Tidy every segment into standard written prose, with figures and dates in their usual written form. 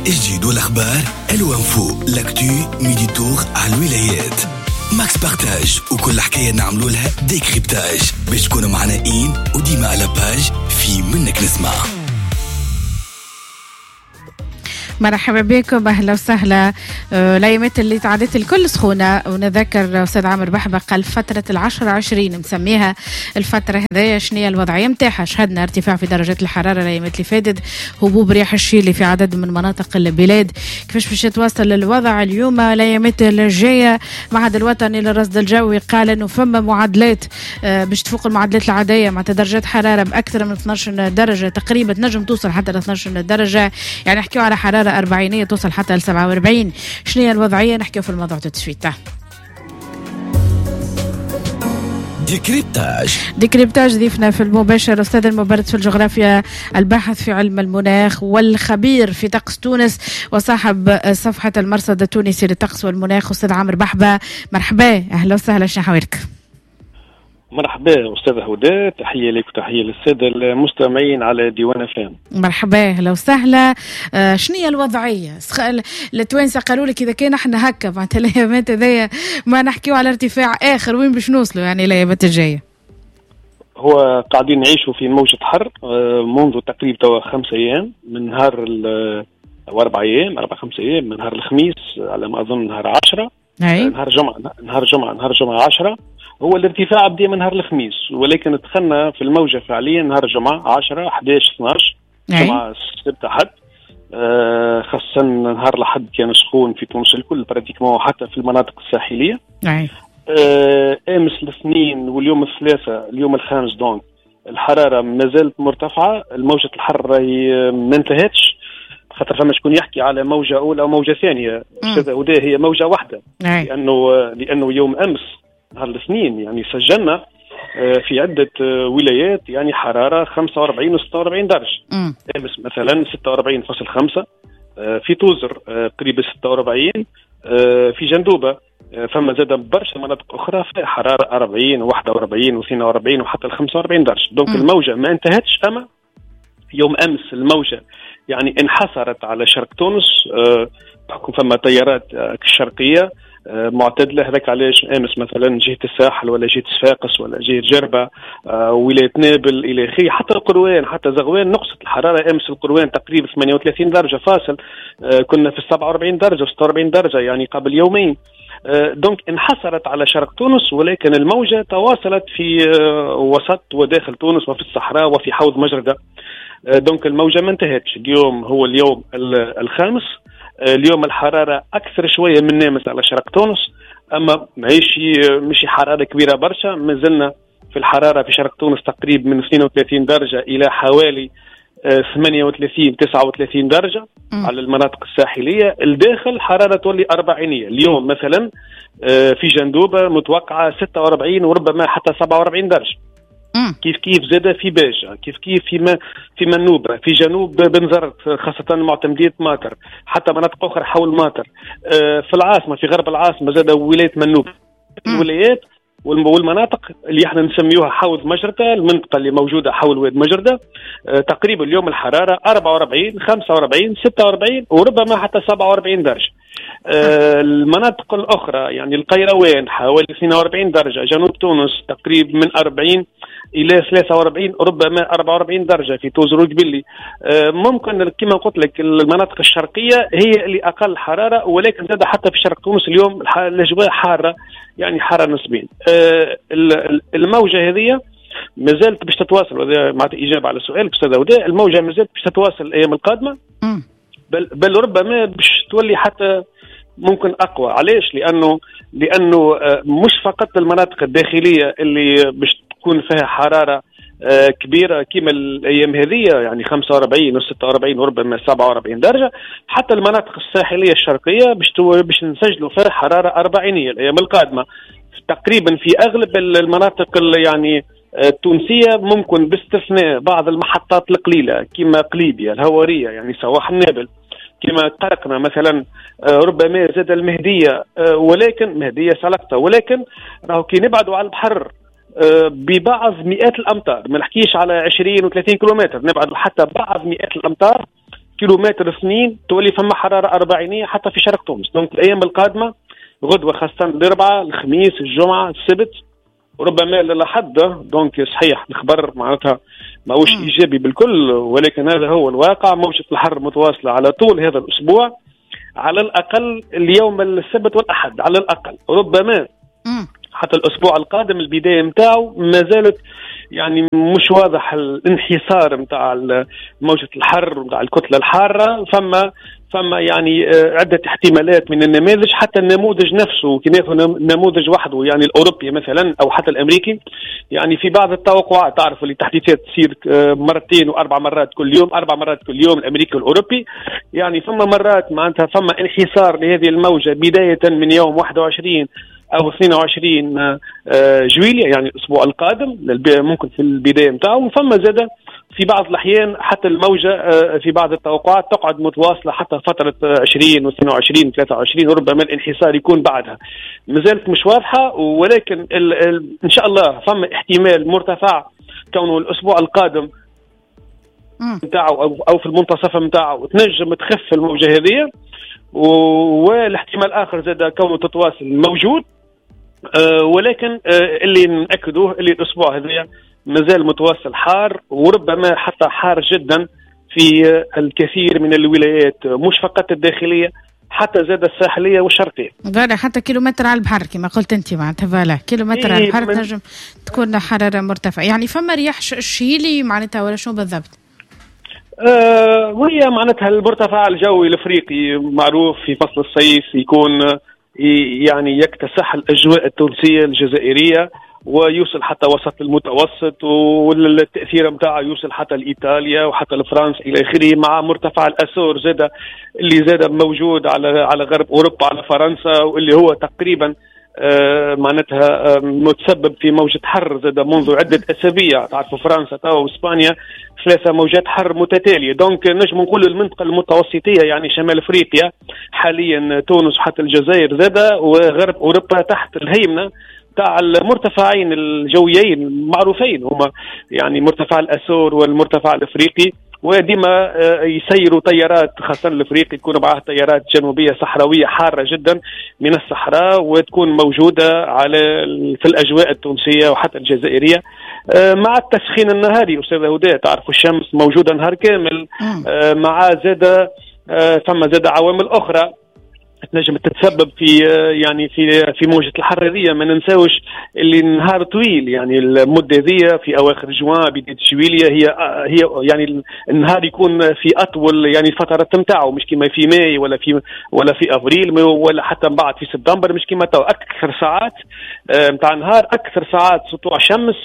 الجديد والأخبار ألوان فوق لاكتو ميدي تور على الولايات. ماكس بارتاج وكل حكاية نعملوا لها ديكريبتاج باش تكونوا معنا وديما على باج في منك نسمع. مرحبا بكم، اهلا وسهلا. الايامات اللي تعدت الكل سخونه، ونذكر استاذ عامر بحبه قال فتره 10-20 مسميها الفتره هذيا. شنو هي الوضعيه نتاعها؟ شهدنا ارتفاع في درجات الحراره الايامات اللي فاتت، هبوب رياح الشيلي في عدد من مناطق البلاد. كيفاش باش يتواصل الوضع اليوم الايامات الجايه؟ معهد الوطني للرصد الجوي قال انه فما معدلات باش تفوق المعدلات العاديه مع درجات حراره باكثر من 12 درجه تقريبا، تنجم توصل حتى ل 12 درجه، يعني نحكيو على حراره 40 توصل حتى ل 47. شنو هي الوضعيه؟ نحكيو في الموضوع تسويته. ديكريبتاج ضيفنا في المباشر أستاذ المبرد في الجغرافيا، الباحث في علم المناخ والخبير في طقس تونس وصاحب صفحة المرصد التونسي للطقس والمناخ، أستاذ عامر بحبة. مرحبا، أهلا وسهلا، شنو حوالك؟ مرحبا أستاذ هدى، تحية لك وتحية للسادة المستمعين على ديوان فام. مرحبا، أهلا وسهلا. شنو هي الوضعية؟ التوانسة قالوا لك إذا كان احنا هكا معناتها الأيامات هذيا ما نحكيو على ارتفاع آخر، وين باش نوصلوا يعني الأيامات الجاية؟ هو قاعدين نعيشوا في موجة حر منذ تقريبا 5 أيام، من نهار 4-5 أيام، من نهار الخميس على ما أظن نهار 10، نهار جمعة 10. هو الارتفاع بدأ من نهار الخميس، ولكن دخلنا في الموجة فعليا نهار الجمعة 10 11 12 جمعة 6 حد. خاصة نهار الأحد كان سخون في تونس الكل براتيكمون، حتى في المناطق الساحلية. أمس الاثنين واليوم الثلاثة، اليوم الخامس دونك الحرارة ما زالت مرتفعة. الموجة الحر هي ما انتهتش، خاطر فما شكون يحكي على موجة أولى أو موجة ثانية. وده هي موجة واحدة، لأنه يوم أمس نهار الاثنين يعني سجلنا في عدة ولايات يعني حرارة 45 و 46 درجة. أمس مثلا 46.5 في توزر قريب 46، في جندوبة فما زاد برشا مناطق أخرى في حرارة 40 و 41 و 42 وحتى 45 درجة. دونك الموجة ما انتهتش، أما يوم أمس الموجة يعني انحصرت على شرق تونس، بحكم فما تيارات الشرقية معتدلة. هذاك علاش أمس مثلا جهة الساحل ولا جهة صفاقس ولا جهة جربة ولاية نابل إلى آخره، حتى القروان حتى زغوان نقصت الحرارة. أمس القروان تقريبا 38 درجة فاصل، كنا في 47 درجة و 46 درجة يعني قبل يومين. دونك انحصرت على شرق تونس، ولكن الموجة تواصلت في وسط وداخل تونس وفي الصحراء وفي حوض مجردة. دونك الموجة ما انتهتش. اليوم هو اليوم الخامس، اليوم الحرارة أكثر شوية من نامس على شرق تونس، أما مش حرارة كبيرة برشا. ما زلنا في الحرارة في شرق تونس تقريبا من 32 درجة إلى حوالي 38-39 درجة على المناطق الساحلية. الداخل حرارة تولي 40. اليوم مثلا في جندوبة متوقعة 46 وربما حتى 47 درجة. كيف زاد في باجة، كيف في منوبة، في جنوب بنزرت، خاصة معتمدية ماتر، حتى مناطق أخرى حول ماتر. في العاصمة، في غرب العاصمة زاد ولاية منوبة. الولايات والمناطق اللي احنا نسميوها حوض مجردة، المنطقة اللي موجودة حول واد مجردة، تقريبا اليوم الحرارة 44 45 46 وربما حتى 47 درجة. المناطق الأخرى يعني القيروان حوالي 42 درجة، جنوب تونس تقريبا من 40 إلى 43 ربما 44 درجة في توزر وجبلي. ممكن كما قلت لك المناطق الشرقية هي اللي أقل حرارة، ولكن زاد حتى في شرق تونس اليوم الأجواء حارة، يعني حارة نسبيا. الموجة هذه ما زالت باش تتواصل، وهذا معناتها إجابة على سؤالك أستاذ هدى. الموجة ما زالت باش تتواصل الأيام القادمة، بل ربما باش تولي حتى ممكن أقوى. علاش؟ لأنه مش فقط المناطق الداخلية اللي باش تكون فيها حرارة كبيرة كما الأيام هذه، يعني 45 و 46 وربما 47 درجة، حتى المناطق الساحلية الشرقية باش نسجلوا فيها حرارة 40 الأيام القادمة تقريبا في أغلب المناطق يعني التونسية، ممكن باستثناء بعض المحطات القليلة كما قليبية الهوارية يعني سواحل نابل، كما قرقنا مثلا، ربما زاد المهدية، ولكن مهدية سلقطة، ولكن راهو كي نبعدوا على البحر ببعض مئات الأمتار، ما نحكيش على 20 و 30 كيلومتر، نبعد حتى بعض مئات الأمتار. كيلومتر اثنين تولي فما حراره 40 حتى في شرق تونس. دونك الايام القادمه غدوه خاصه الاربعاء الخميس الجمعه السبت وربما للحد. دونك صحيح الخبر معناتها ماهوش ايجابي بالكل، ولكن هذا هو الواقع. موجه الحر متواصله على طول هذا الاسبوع، على الاقل اليوم السبت والاحد على الاقل. ربما حتى الاسبوع القادم البدايه نتاعو ما زالت يعني مش واضح الانحسار نتاع موجه الحر نتاع الكتله الحاره. فما يعني عده احتمالات من النماذج، حتى النموذج نفسه كي ناخذ نموذج وحده يعني الاوروبي مثلا او حتى الامريكي، يعني في بعض التوقعات تعرفوا اللي تحديثات تصير مرتين واربع مرات كل يوم، 4 مرات كل يوم الامريكي والاوروبي. يعني فما مرات معناتها فما انحسار لهذه الموجه بدايه من يوم 21 أو 22 جويلية يعني الأسبوع القادم ممكن في البداية متاعه. فما زادة في بعض الأحيان حتى الموجة في بعض التوقعات تقعد متواصلة حتى فترة 20 و22 23 وربما الانحسار يكون بعدها. مازالت مش واضحة، ولكن إن شاء الله فما احتمال مرتفع كونه الأسبوع القادم متاعه أو في المنتصف متاعه تنجم تخف الموجة هذه، والاحتمال الآخر زاد كونه تتواصل موجود. ولكن اللي نأكدوه اللي الأسبوع هذا مازال متواصل حار، وربما حتى حار جدا في الكثير من الولايات، مش فقط الداخلية حتى زاد الساحلية والشرقية. فوالا حتى كيلومتر على البحر كما قلت انت معناتها فوالا كيلومتر على البحر تنجم تكون حرارة مرتفعة. يعني فما رياح شيلي معناتها ولا شنو بالضبط؟ وهي معناتها المرتفع الجوي الافريقي معروف في فصل الصيف يكون يعني يكتسح الاجواء التونسيه الجزائريه ويوصل حتى وسط المتوسط، والتاثير نتاعه يوصل حتى لايطاليا وحتى لفرنسا الى اخره، مع مرتفع الاسور زاد اللي زاد موجود على غرب اوروبا على فرنسا، واللي هو تقريبا معناتها متسبب في موجة حر زاد منذ عدة أسابيع. تعرفوا فرنسا وإسبانيا 3 موجات حر متتالية. دونك نجم نقول المنطقة المتوسطية يعني شمال أفريقيا حاليا تونس حتى الجزائر زاد، وغرب أوروبا تحت الهيمنة تاع المرتفعين الجويين المعروفين هما يعني مرتفع الأسور والمرتفع الأفريقي. وديما يسيروا طيارات خاصة الافريقي تكون معها طيارات جنوبية صحراوية حارة جدا من الصحراء، وتكون موجودة في الأجواء التونسية وحتى الجزائرية مع التسخين النهاري. أستاذ هدى تعرفوا الشمس موجودة نهار كامل، مع ثم زاد عوامل أخرى تنجم تتسبب في يعني في موجة الحرارية. ما ننساوش اللي النهار طويل، يعني المدة ذي في أواخر جوان بداية جويلية هي يعني النهار يكون في أطول يعني فترات متاعه، مش كما في ماي ولا في أفريل ولا حتى من بعد في سبتمبر، مش كما تو أكثر ساعات متاع النهار، أكثر ساعات سطوع شمس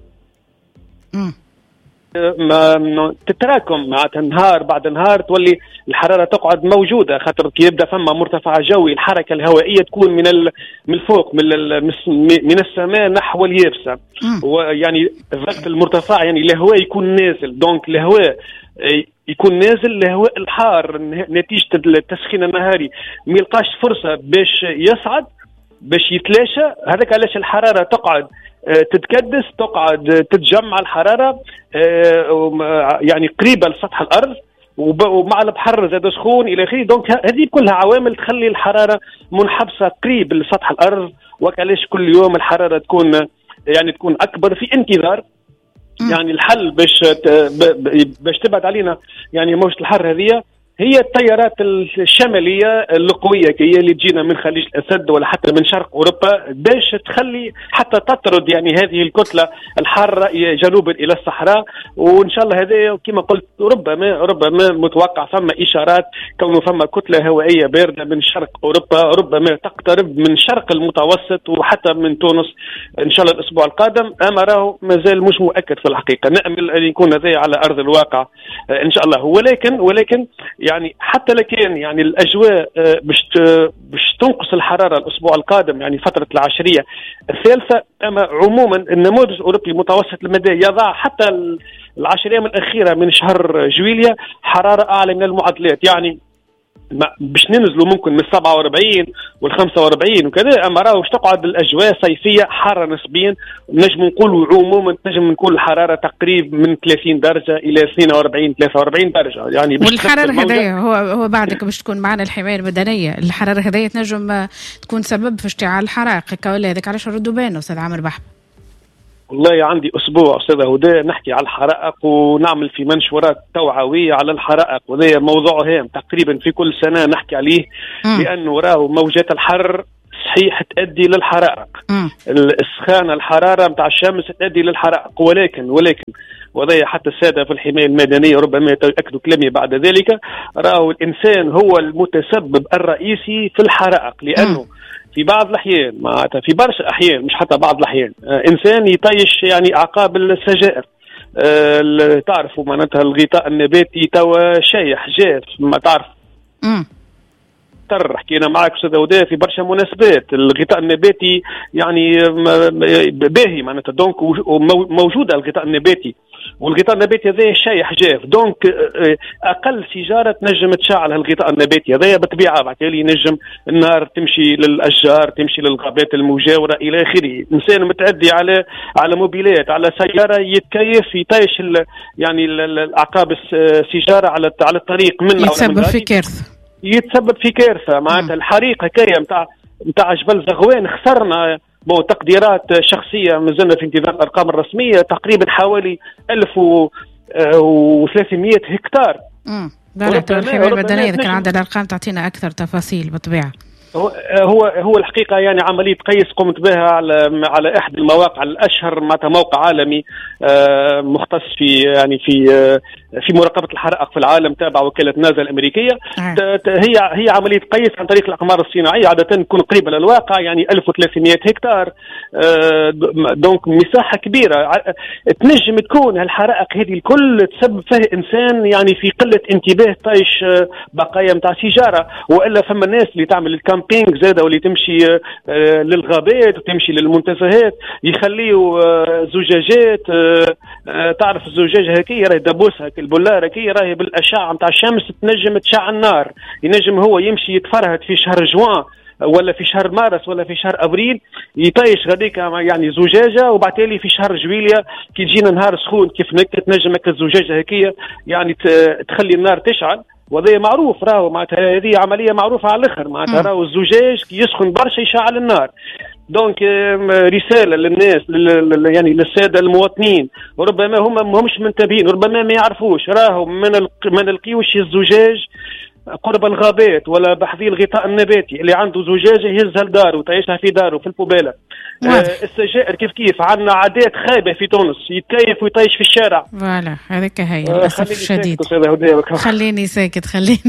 ما تتراكم معناتها نهار بعد نهار تولي الحراره تقعد موجوده، خاطر كي يبدا فما مرتفع جوي الحركه الهوائيه تكون من الفوق من السماء نحو اليابسه، ويعني ضغط المرتفع يعني الهواء يكون نازل، دونك الهواء يكون نازل الهواء الحار نتيجه التسخين النهاري ما يلقاش فرصه باش يصعد باش يتلاشى. هذاك علاش الحراره تقعد تتكدس، تقعد تتجمع الحرارة يعني قريبة لسطح الأرض، ومع البحر زاد سخون إلى آخره. دونك هذه كلها عوامل تخلي الحرارة منحبسة قريب لسطح الأرض، وكالاش كل يوم الحرارة تكون أكبر في انتظار يعني الحل باش تبعد علينا يعني موجة الحر هذه هي التيارات الشمالية القوية هي اللي تجينا من خليج الأسد ولا حتى من شرق أوروبا باش تخلي حتى تطرد يعني هذه الكتلة الحارة جنوبا إلى الصحراء. وإن شاء الله هذا كما قلت ربما متوقع فما إشارات كونه فما كتلة هوائية باردة من شرق أوروبا ربما تقترب من شرق المتوسط وحتى من تونس إن شاء الله الأسبوع القادم. أما راه مازال مش مؤكد في الحقيقة، نأمل أن يكون هذا على أرض الواقع إن شاء الله. ولكن يعني حتى لكن يعني الأجواء باش تنقص الحرارة الأسبوع القادم يعني فترة العشرية الثالثة. أما عموما النموذج الأوروبي متوسط المدى يضع حتى العشرية الأخيرة من شهر جويلية حرارة أعلى من المعدلات، يعني باش ننزلوا ممكن من 47 وال 45 وكذا، اما راهو باش تقعد الاجواء صيفيه حاره نسبيا، نجم نقولوا عموما نجم نقول الحراره تقريبا من 30 درجه الى 42 43 درجه يعني. والحراره هذايا هو بعدك باش تكون معنا الحمايه المدنيه، الحراره هذايا تنجم تكون سبب في اشتعال الحرائق ولا هذاك علاش ردوا بالنا استاذ عامر بحبة؟ والله عندي أسبوع أستاذة هدى نحكي على الحرائق ونعمل في منشورات توعوية على الحرائق، وهذا موضوع هام تقريبا في كل سنة نحكي عليه. لأنه راهو موجات الحر صحيح تؤدي للحرائق، السخانة الحرارة متاع الشمس تؤدي للحرائق، ولكن وهذا حتى السادة في الحماية المدنية ربما يتأكدوا كلامي بعد ذلك، راهو الإنسان هو المتسبب الرئيسي في الحرائق. لأنه في بعض الأحيان معناتها في برشا أحيان مش حتى بعض الأحيان إنسان يطيش يعني أعقاب السجائر، تعرفوا معناتها الغطاء النباتي توا شايح جاف ما تعرف. حكينا معك أستاذ هدى في برشا مناسبات، الغطاء النباتي يعني باهي معناتها دونك موجودة الغطاء النباتي، والغطاء النباتي هذا شايح جاف، دونك اقل سيجاره تنجم تشعل الغطاء النباتي هذا بطبيعه، بعتالي نجم النار تمشي للاشجار، تمشي للغابات المجاوره الى اخره. انسان متعدي على موبيلات، على سياره يتكيف يطيش يعني اعقاب السيجاره على الطريق من يتسبب في كارثه، يتسبب في كارثه معناتها. الحريقه كايه نتاع جبل زغوان خسرنا تقديرات شخصية مازلنا في انتظار الأرقام الرسمية، تقريبا حوالي 1300 هكتار. الحماية المدنية إذا كان عندنا الأرقام تعطينا أكثر تفاصيل بالطبيعة. هو الحقيقة يعني عملية قيس قمت بها على إحدى المواقع الأشهر، معناتها موقع عالمي مختص في مراقبة الحرائق في العالم، تابع وكالة ناسا الأمريكية. هي عملية قيس عن طريق الأقمار الصناعية، عادة تكون قريبة للواقع، يعني 1300 هكتار، دونك مساحة كبيرة. تنجم تكون هالحرائق هذه الكل تسبب فيه إنسان يعني في قلة انتباه، طايش بقايا متاع سيجارة، وإلا فما الناس اللي تعمل الكامبينج زادة واللي تمشي للغابات وتمشي للمنتزهات يخليوا زجاجات، تعرف الزجاجة هكي راهي دبوسها البولارة كي راهي بالأشعة متاع الشمس تنجم تشعل النار. ينجم هو يمشي يتفرهد في شهر جوان ولا في شهر مارس ولا في شهر أبريل يطيش غاديك يعني زجاجة، وبعتالي في شهر جويليا كي تجينا نهار سخون كيف نكت نجم الزجاجة هكية يعني تخلي النار تشعل. وهذا معروف راهو معناتها هذه عملية معروفة على الآخر، معناتها راهو الزجاج كي يسخن برشا يشعل النار. دونك رسالة للناس يعني للسادة المواطنين، وربما هم مش منتبهين، وربما ما يعرفوش، راهو ما نلقيوش الزجاج قرب الغابات ولا بحذي الغطاء النباتي. اللي عنده زجاجة يهزها لداره وتعيشها في داره في البوبالة. السجائر كيف عندنا عادات خايبة في تونس، يتكيف ويطيش في الشارع. فوالا هذاك هي للأسف الشديد. خليني ساكت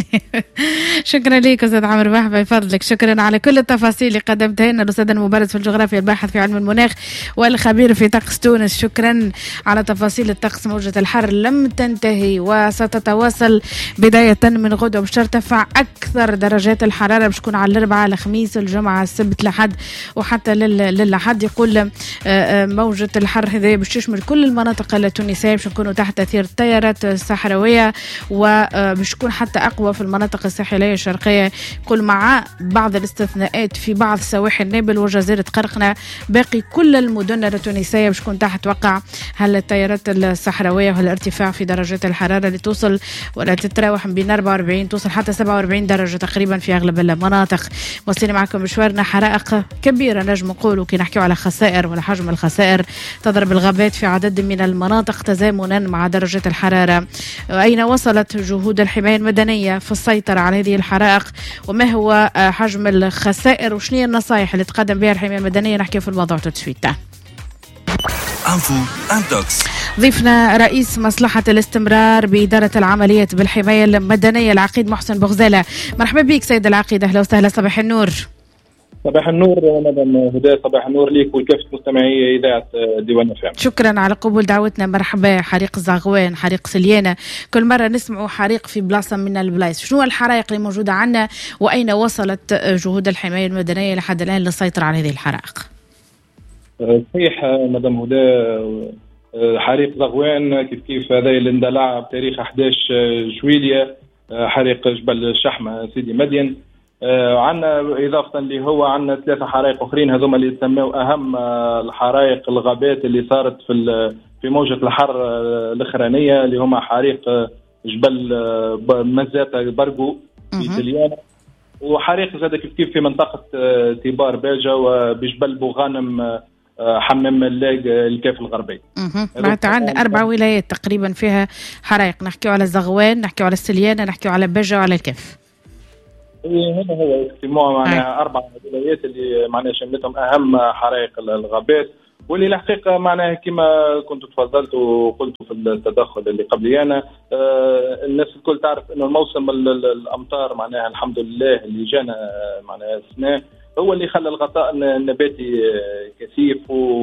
شكرا لك أستاذ عامر بحبة بفضلك، شكرا على كل التفاصيل اللي قدمتها لنا الأستاذ المبرز في الجغرافيا الباحث في علم المناخ والخبير في طقس تونس. شكرا على تفاصيل الطقس. موجة الحر لم تنتهي وستتواصل بداية من غد، وباش ترتفع أكثر درجات الحرارة، باش تكون على الأربعاء الخميس الجمعة السبت لحد وحتى للحد. يقول موجة الحر هذه باش تشمل كل المناطق التونسية، باش نكونوا تحت تأثير التيارات الصحراوية، وباش تكون حتى أقوى في المناطق الساحلية الشرقية. يقول مع بعض الاستثناءات في بعض سواحل نابل وجزيرة قرقنة، باقي كل المدن التونسية باش تكون تحت وقع هالتيارات الصحراوية وهالارتفاع في درجات الحرارة اللي توصل ولا تتراوح بين 44 توصل حتى 47 درجة تقريبا في أغلب المناطق. وصلنا معكم مشوارنا. حرائق كبيرة نجم نقولوا كي نحكيو على خسائر ولا حجم الخسائر تضرب الغابات في عدد من المناطق تزامنا مع درجة الحرارة. أين وصلت جهود الحماية المدنية في السيطرة على هذه الحرائق، وما هو حجم الخسائر، وشنية النصائح اللي تقدم بها الحماية المدنية؟ نحكي في الموضوع تسويتا. ضيفنا رئيس مصلحة الاستمرار بإدارة العمليات بالحماية المدنية العقيد محسن بغزالة. مرحبا بك سيد العقيد، أهلا وسهلا. صباح النور. صباح النور مدام هدى، صباح النور ليك ولكافة مستمعي إذاعة ديوان FM. شكرا على قبول دعوتنا. مرحبا. حريق زغوان، حريق سليانة، كل مرة نسمعوا حريق في بلاصة من البلايص. شنو الحرائق اللي موجودة عنا وأين وصلت جهود الحماية المدنية لحد الآن للسيطرة على هذه الحرائق؟ صحيح مدام هدى، حريق زغوان كيف هذا اللي اندلع بتاريخ 11 جويلية حريق جبل الشحمة سيدي مدين. عندنا إضافة اللي هو عندنا 3 حرائق أخرين هذوما اللي يسموا أهم الحرائق الغابات اللي صارت في موجة الحر الأخرانية، اللي هما حريق جبل مزاتة برقو في تليانة، وحريق زاد كيف في منطقة تيبار باجة وبجبل بوغانم حمام ملاق الكاف الغربي. معناتها عندنا 4 ولايات تقريبا فيها حرائق، نحكيو على الزغوان، نحكيو على السليانة، نحكيو على باجة وعلى الكاف. هنا هو اجتماع معناها 4 ولايات اللي معناها شملتهم أهم حرائق الغابات، واللي الحقيقة معناها كما كنت تفضلت وقلت في التدخل اللي قبلي أنا، الناس الكل تعرف إنه الموسم الأمطار معناها الحمد لله اللي جانا معناها السنة هو اللي خلى الغطاء النباتي كثيف،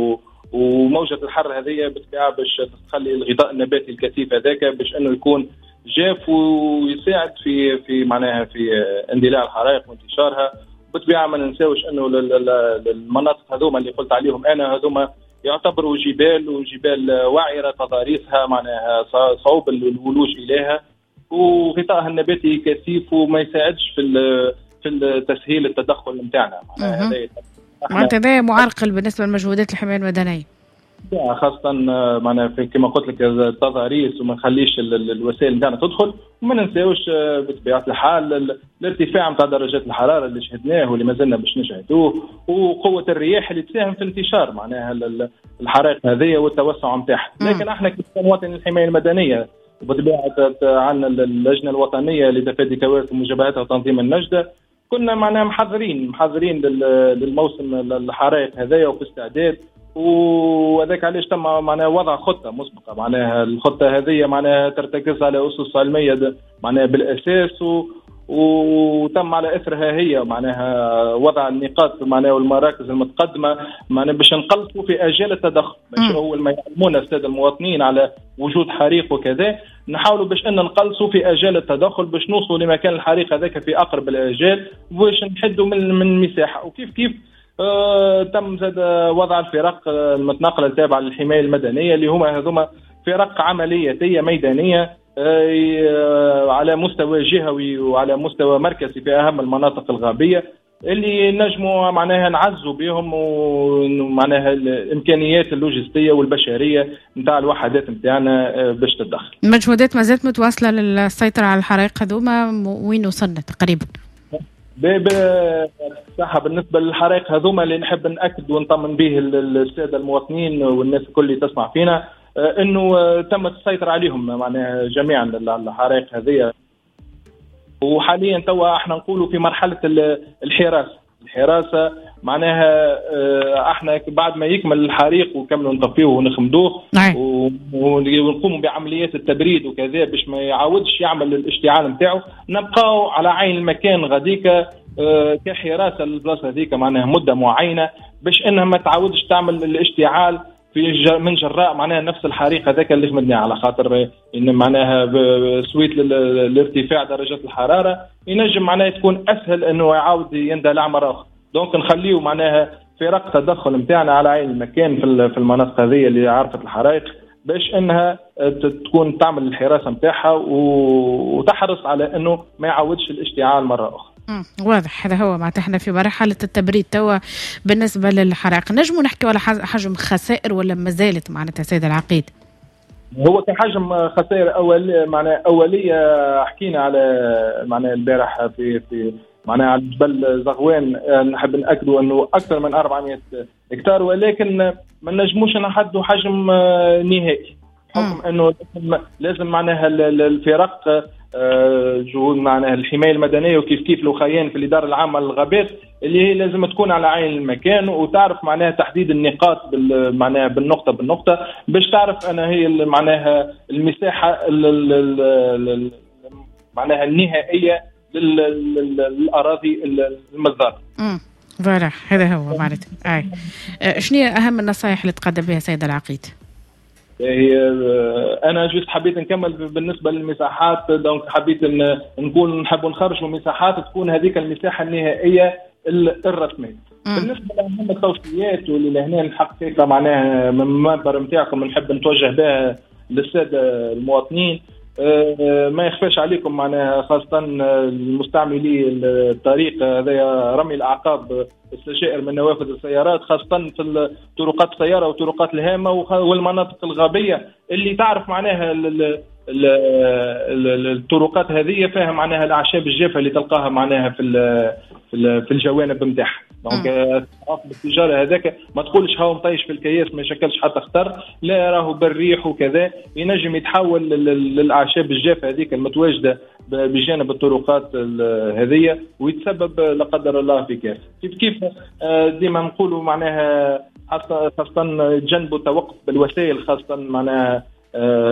وموجة الحر هذه بالطبيعة باش تخلي الغطاء النباتي الكثيف هذاك باش إنه يكون جاف ويساعد في معناها في اندلاع الحرائق وانتشارها. بالطبيعة ما ننساوش انه المناطق هذوما اللي قلت عليهم انا هذوما يعتبروا جبال، وجبال وعرة تضاريسها معناها صعوب الولوج اليها، وغطائها النباتي كثيف وما يساعدش في تسهيل التدخل نتاعنا. معناتها هذا معرقل بالنسبة لمجهودات الحماية المدنية، خاصة معناها كما قلت لك التضاريس وما نخليش الوسائل نتاعنا تدخل. وما ننساوش بطبيعة الحال الارتفاع نتاع درجات الحرارة اللي شهدناه واللي ما زلنا باش نشهدوه، وقوة الرياح اللي تساهم في انتشار معناها الحرائق هذه والتوسع نتاعها. لكن احنا كمواطنين الحماية المدنية وبطبيعة عندنا اللجنة الوطنية لتفادي كوارث ومجابهتها وتنظيم النجدة، كنا معناها محضرين للموسم الحرائق هذايا وفي استعداد، وذاك علاش تم معناها وضع خطة مسبقة. معناها الخطة هذه معناها ترتكز على أسس علمية معناها بالأساس، وتم على إثرها هي معناها وضع النقاط معناها والمراكز المتقدمة معناها باش نقلصوا في آجال التدخل. باش أول ما يعلمونا السادة المواطنين على وجود حريق وكذا نحاولوا باش أن نقلصوا في آجال التدخل باش نوصلوا لمكان الحريق هذاك في أقرب الآجال باش نحدوا من المساحة. وكيف تم زاد وضع الفرق المتنقلة التابعة للحماية المدنية اللي هذوما فرق عملياتية ميدانية على مستوى جهوي وعلى مستوى مركزي في أهم المناطق الغابية اللي نجموا معناها نعزوا بهم ومعناها الإمكانيات اللوجستية والبشرية نتاع الوحدات نتاعنا باش تتدخل. المجهودات ما زالت متواصلة للسيطرة على الحرائق هذوما، وين وصلنا تقريبا؟ صح. بالنسبة للحرائق هذوما اللي نحب نأكد ونطمن به السادة المواطنين والناس الكل اللي تسمع فينا انه تم السيطرة عليهم معناها جميعا الحرائق هذه، وحاليا توا احنا نقولوا في مرحلة الحراسة معناها احنا بعد ما يكمل الحريق وكملوا نطفيه ونخمدوه ونقوموا بعمليات التبريد وكذا باش ما يعاودش يعمل الاشتعال نتاعو، نبقاو على عين المكان غاديك كحراسة للبلاصة هذيك معناها مدة معينة باش انها ما تعاودش تعمل الاشتعال من جراء معناها نفس الحريق هذاك اللي خمدناه، على خاطر ان معناها سويت لارتفاع درجات الحرارة ينجم معناها تكون اسهل انه يعاود يندلع مرة اخرى. دونك نخليه معناها فرق تدخل نتاعنا على عين المكان في المناطق هذه اللي عرفت الحرائق باش انها تكون تعمل الحراسة نتاعها وتحرص على انه ما يعاودش الاشتعال مرة اخرى. واضح. هذا هو معناتها احنا في مرحلة التبريد توا بالنسبة للحرائق. نجموا نحكي على حجم خسائر ولا ما زالت معناتها سيد العقيد؟ هو كحجم خسائر أولية حكينا على معناها البارح في معناها على جبل زغوان نحب نأكدوا أنه أكثر من 400 هكتار، ولكن ما نجموش نحدوا حجم نهائي حكم أنه لازم معناها الفرق جهود معناها الحماية المدنية وكيف الوخيان في الإدارة العامة للغابات اللي هي لازم تكون على عين المكان وتعرف معناها تحديد النقاط معناها بالنقطة باش تعرف أنا هي معناها المساحة معناها النهائية للأراضي المزارة. فوالا هذا هو معناتها. شنو هي أهم النصائح اللي تقدم بها سيد العقيد؟ انا جست حبيت نكمل بالنسبه للمساحات، دونك حبيت نحب نخرج من مساحات تكون هذيك المساحه النهائيه الرسميه. بالنسبه لاهم التوصيات واللي لهنا الحقيقه معناها من المنبر نتاعكم نحب نتوجه بها للساده المواطنين ما يخفاش عليكم معناها خاصة المستعملي الطريق هذا رمي الأعقاب السجائر من نوافذ السيارات، خاصة في طرقات السيارة وطرقات الهامة والمناطق الغابية اللي تعرف معناها الطرقات هذه فيها معناها الأعشاب الجافة اللي تلقاها معناها في الجوانب نتاعها. دونك بالتجاره هذاك ما تقولش هاو مطيش في الكياس ما يشكلش حتى خطر، لا راهو بالريح وكذا ينجم يتحول للاعشاب الجافه هذيك المتواجده بجانب الطرقات هذه ويتسبب لا قدر الله في كارثه. كيف ديما نقولوا معناها خاصه تجنبوا التوقف بالوسائل، خاصه معناها